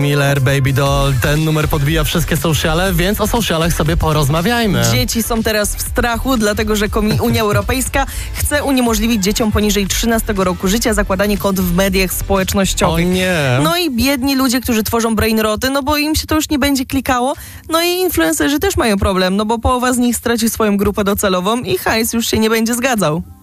Miller, Baby Doll, ten numer podbija wszystkie sociale, więc o socialach sobie porozmawiajmy. Dzieci są teraz w strachu, dlatego że Unia Europejska chce uniemożliwić dzieciom poniżej 13 roku życia zakładanie kont w mediach społecznościowych. O nie. No i biedni ludzie, którzy tworzą brainroty, no bo im się to już nie będzie klikało. No i influencerzy też mają problem, no bo połowa z nich straci swoją grupę docelową i hajs już się nie będzie zgadzał.